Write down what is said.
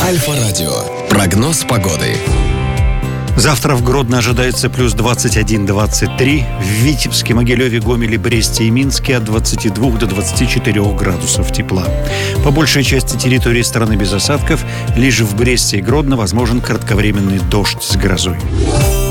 Альфа-радио. Прогноз погоды. Завтра в Гродно ожидается плюс 21-23. В Витебске, Могилеве, Гомеле, Бресте и Минске от 22 до 24 градусов тепла. По большей части территории страны без осадков. Лишь в Бресте и Гродно возможен кратковременный дождь с грозой.